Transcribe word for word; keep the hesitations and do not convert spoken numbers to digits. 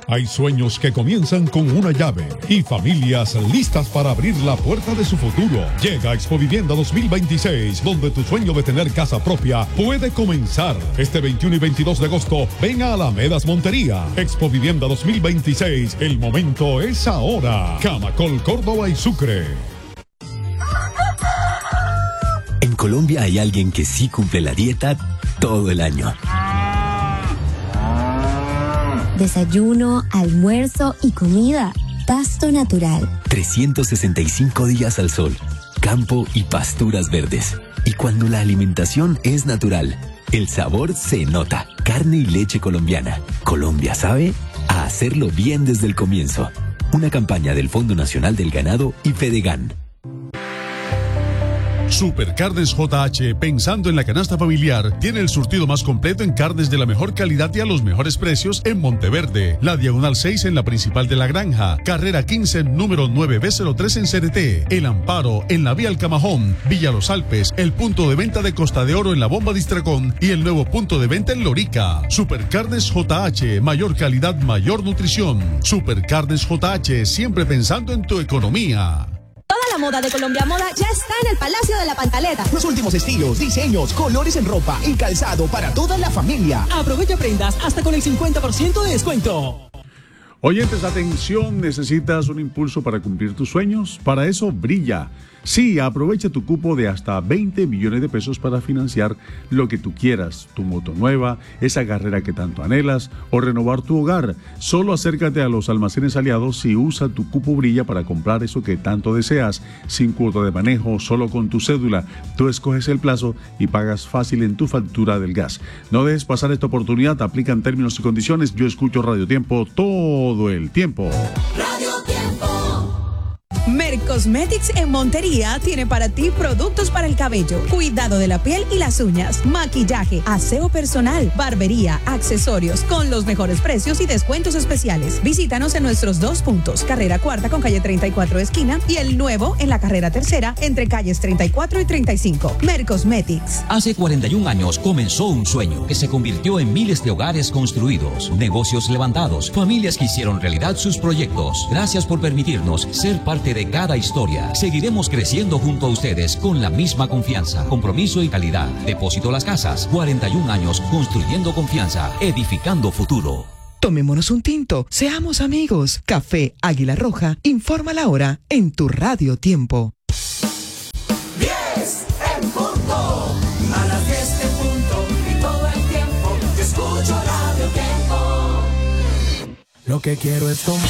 Hay sueños que comienzan con una llave y familias listas para abrir la puerta de su futuro. Llega Expo Vivienda dos mil veintiséis, donde tu sueño de tener casa propia puede comenzar. Este veintiuno y veintidós de agosto, ven a Alamedas Montería. Expo Vivienda dos mil veintiséis, el momento es ahora. Camacol, Córdoba y Sucre. En Colombia hay alguien que sí cumple la dieta todo el año. Desayuno, almuerzo y comida. Pasto natural. trescientos sesenta y cinco días al sol, campo y pasturas verdes. Y cuando la alimentación es natural, el sabor se nota. Carne y leche colombiana. Colombia sabe a hacerlo bien desde el comienzo. Una campaña del Fondo Nacional del Ganado y Fedegan. Supercarnes J H, pensando en la canasta familiar, tiene el surtido más completo en carnes de la mejor calidad y a los mejores precios en Monteverde, la Diagonal seis en la Principal de la Granja, Carrera quince, número nueve B cero tres en C R T, El Amparo en la Vía Alcamajón, Villa Los Alpes, el punto de venta de Costa de Oro en la Bomba Distracón y el nuevo punto de venta en Lorica. Supercarnes J H, mayor calidad, mayor nutrición. Supercarnes J H, siempre pensando en tu economía. Toda la moda de Colombia Moda ya está en el Palacio de la Pantaleta. Los últimos estilos, diseños, colores en ropa y calzado para toda la familia. Aprovecha prendas hasta con el cincuenta por ciento de descuento. Oyentes, atención, ¿necesitas un impulso para cumplir tus sueños? Para eso, Brilla. Sí, aprovecha tu cupo de hasta veinte millones de pesos para financiar lo que tú quieras, tu moto nueva, esa carrera que tanto anhelas o renovar tu hogar. Solo acércate a los almacenes aliados y usa tu cupo Brilla para comprar eso que tanto deseas, sin cuota de manejo, solo con tu cédula. Tú escoges el plazo y pagas fácil en tu factura del gas. No dejes pasar esta oportunidad, aplican términos y condiciones. Yo escucho Radio Tiempo todo el tiempo. Radio Tiempo. Mercosmetics en Montería tiene para ti productos para el cabello, cuidado de la piel y las uñas, maquillaje, aseo personal, barbería, accesorios, con los mejores precios y descuentos especiales. Visítanos en nuestros dos puntos, carrera cuarta con calle treinta y cuatro esquina y el nuevo en la carrera tercera entre calles treinta y cuatro y treinta y cinco. Mercosmetics. Hace cuarenta y un años comenzó un sueño que se convirtió en miles de hogares construidos, negocios levantados, familias que hicieron realidad sus proyectos. Gracias por permitirnos ser parte de cada historia. Seguiremos creciendo junto a ustedes con la misma confianza, compromiso y calidad. Depósito Las Casas, cuarenta y un años construyendo confianza, edificando futuro. Tomémonos un tinto, seamos amigos. Café Águila Roja, informa la hora en tu Radio Tiempo. diez en punto, a las diez en punto y todo el tiempo, te escucho Radio Tiempo. Lo que quiero es tomar